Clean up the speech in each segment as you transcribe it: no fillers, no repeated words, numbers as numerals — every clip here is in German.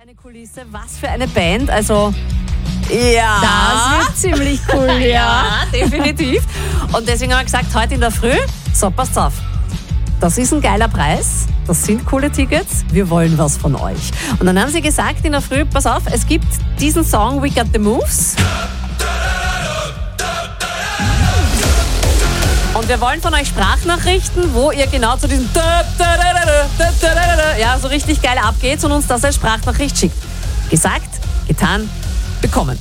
eine Kulisse, was für eine Band, also ja. Das wird ziemlich cool, ja. Ja, definitiv. Und deswegen haben wir gesagt, heute in der Früh, so, passt auf, das ist ein geiler Preis, das sind coole Tickets, wir wollen was von euch. Und dann haben sie gesagt in der Früh, pass auf, es gibt diesen Song We Got the Moves. Und wir wollen von euch Sprachnachrichten, wo ihr genau zu diesem ja, so richtig geil abgeht und uns das als Sprachnachricht schickt. Gesagt, getan, bekommen.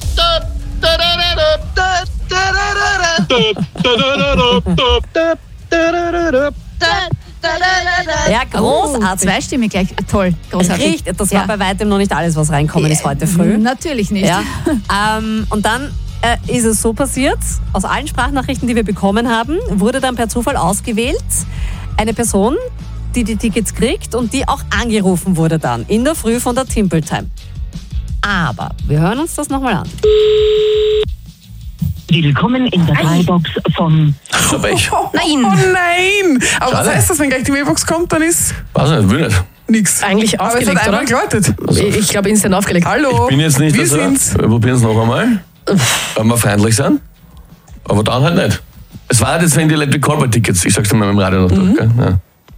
Ja, großartig. Zweistimmig gleich. Toll, großartig. Richtig, das war bei weitem noch nicht alles, was reinkommen ist heute früh. Natürlich nicht. Ja. Und dann ist es so passiert, aus allen Sprachnachrichten, die wir bekommen haben, wurde dann per Zufall ausgewählt eine Person, die die Tickets kriegt und die auch angerufen wurde dann in der Früh von der Timple Time. Aber wir hören uns das nochmal an. Willkommen in der Mailbox von... Nein! Oh nein! Aber was heißt das, wenn gleich die Mailbox kommt, dann ist... Weiß nicht, will nicht. Nix. Eigentlich Aber es aufgelegt, hat einmal oder? geläutet. Ich glaube, instant aufgelegt. Hallo? Ich bin jetzt nicht Wir so. sind's. Wir probieren es noch einmal. Wenn wir feindlich sind. Aber dann halt nicht. Es war halt jetzt wegen die Electric Callboy Tickets. Ich sag's dir mal im Radio noch durch. Gell? Ja.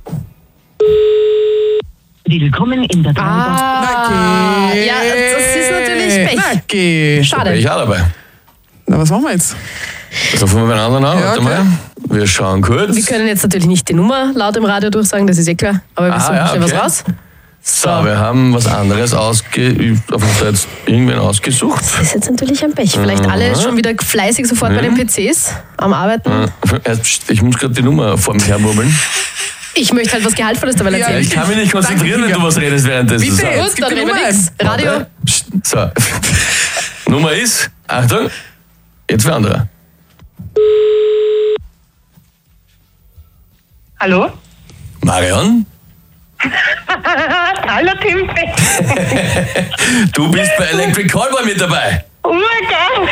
Willkommen in der Mailbox. Okay. Ja, das ist natürlich Pech. Okay. Da bin Schade. ich auch dabei. Na, was machen wir jetzt? Rufen wir beieinander an. Ja, Warte okay. mal. Wir schauen kurz. Wir können jetzt natürlich nicht die Nummer laut im Radio durchsagen, das ist eh klar. Aber wir suchen schnell was raus. So, wir haben was anderes ausgeübt. Auf jetzt irgendwen ausgesucht. Das ist jetzt natürlich ein Pech. Vielleicht alle schon wieder fleißig sofort bei den PCs am Arbeiten. Ich muss gerade die Nummer vor mir hermurmeln. Ich möchte halt was Gehaltvolles dabei Ja, erzählen. Ich kann mich nicht konzentrieren, wenn du was redest währenddessen. Bitte. So. Jetzt Gut, gib dann die reden wir Nummer nichts. ein. Radio. Psst, so. Nummer ist, Achtung, jetzt für andere. Hallo? Marion, Hallo Timpe. du bist bei Electric Callboy mit dabei. Urgeil.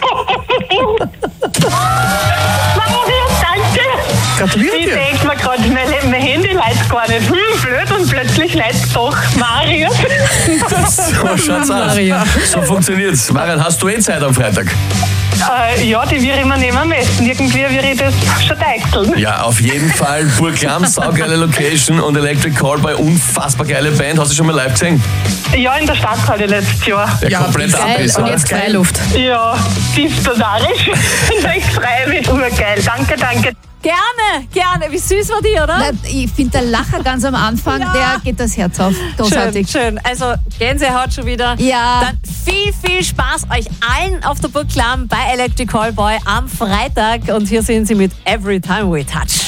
Maria, danke. Gratuliere Ich dir. denke mir gerade, mein Handy leitet gar nicht. Blöd und plötzlich leitet doch Maria. So schaut's aus. Marion. So funktioniert's. Marion, hast du Zeit am Freitag? Ja, die wir immer nehmen am besten. Irgendwie würde ich das schon deichseln. Ja, auf jeden Fall. Burglam, saugeile Location und Electric Callboy, unfassbar geile Band. Hast du schon mal live gesehen? Ja, in der Stadt hatte ich letztes Jahr. Der Ja, komplette Geil. Abriss. Und oder? jetzt Freiluft. Ja, disziplinarisch. Ich freue mich. Urgeil. Danke, danke. Gerne. Wie süß war die, oder? Na, ich finde, der Lacher ganz am Anfang, Ja. der geht das Herz auf. Großartig. Schön. Also Gänsehaut schon wieder. Ja. Dann viel Spaß euch allen auf der Burg Klamm bei Electric Callboy am Freitag. Und hier sind sie mit Every Time We Touch.